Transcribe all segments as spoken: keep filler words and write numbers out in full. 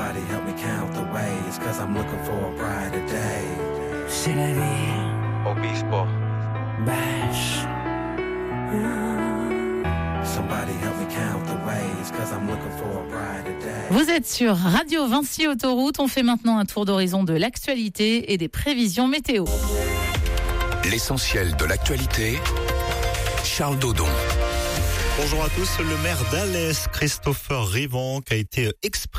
Somebody help me count the ways, cause I'm looking for a brighter day. C'est la vie. Obispo. Bash. Somebody help me count the ways, cause I'm looking for a brighter day. Vous êtes sur Radio Vinci Autoroute. On fait maintenant un tour d'horizon de l'actualité et des prévisions météo. L'essentiel de l'actualité, Charles Dodon. Bonjour à tous. Le maire d'Alès, Christopher Rivanc, a été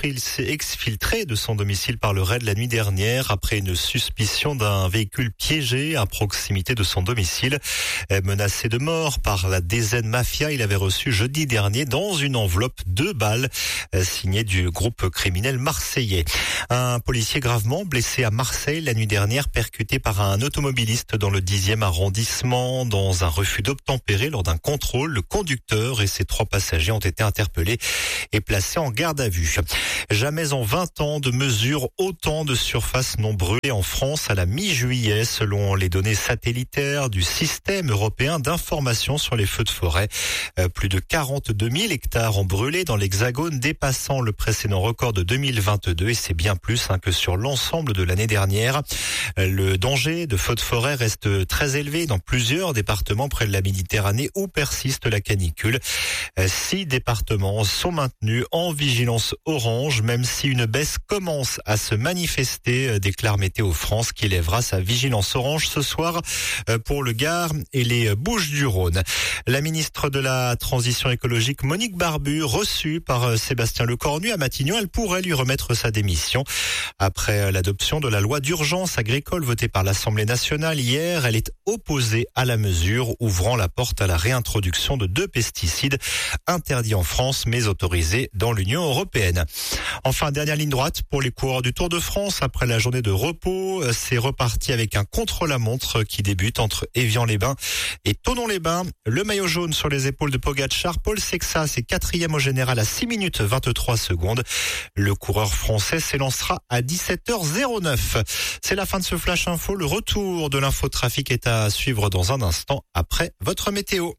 exfiltré de son domicile par le raid la nuit dernière après une suspicion d'un véhicule piégé à proximité de son domicile. Menacé de mort par la D Z Mafia, il avait reçu jeudi dernier dans une enveloppe deux balles signées du groupe criminel marseillais. Un policier gravement blessé à Marseille la nuit dernière, percuté par un automobiliste dans le dixième arrondissement dans un refus d'obtempérer lors d'un contrôle. Le conducteur et ses trois passagers ont été interpellés et placés en garde à vue. Jamais en vingt ans de mesures, autant de surfaces non brûlées en France à la mi-juillet, selon les données satellitaires du système européen d'information sur les feux de forêt. Euh, plus de quarante-deux mille hectares ont brûlé dans l'Hexagone, dépassant le précédent record de deux mille vingt-deux, et c'est bien plus hein, que sur l'ensemble de l'année dernière. Euh, le danger de feux de forêt reste très élevé dans plusieurs départements près de la Méditerranée où persiste la canicule. Six départements sont maintenus en vigilance orange, même si une baisse commence à se manifester, déclare Météo France, qui lèvera sa vigilance orange ce soir pour le Gard et les Bouches-du-Rhône. La ministre de la Transition écologique, Monique Barbu, reçue par Sébastien Lecornu à Matignon, elle pourrait lui remettre sa démission. Après l'adoption de la loi d'urgence agricole votée par l'Assemblée nationale hier, elle est opposée à la mesure, ouvrant la porte à la réintroduction de deux pesticides interdits en France mais autorisés dans l'Union européenne. Enfin, dernière ligne droite pour les coureurs du Tour de France. Après la journée de repos, c'est reparti avec un contre-la-montre qui débute entre Évian-les-Bains et Thonon-les-Bains. Le maillot jaune sur les épaules de Pogacar. Paul Sexas est quatrième au général à six minutes vingt-trois secondes. Le coureur français s'élancera à dix-sept heures zéro neuf. C'est la fin de ce Flash Info. Le retour de l'infotrafic est à suivre dans un instant après votre météo.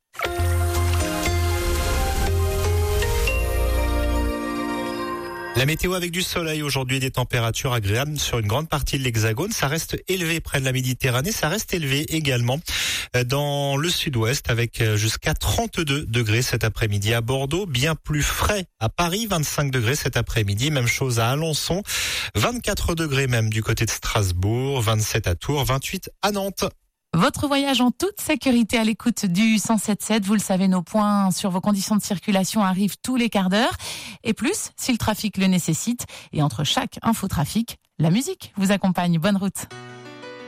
La météo avec du soleil aujourd'hui, des températures agréables sur une grande partie de l'Hexagone. Ça reste élevé près de la Méditerranée, ça reste élevé également dans le sud-ouest avec jusqu'à trente-deux degrés cet après-midi à Bordeaux, bien plus frais à Paris, vingt-cinq degrés cet après-midi, même chose à Alençon, vingt-quatre degrés même du côté de Strasbourg, vingt-sept à Tours, vingt-huit à Nantes. Votre voyage en toute sécurité à l'écoute du cent sept sept. Vous le savez, nos points sur vos conditions de circulation arrivent tous les quarts d'heure. Et plus, si le trafic le nécessite. Et entre chaque infotrafic, la musique vous accompagne. Bonne route.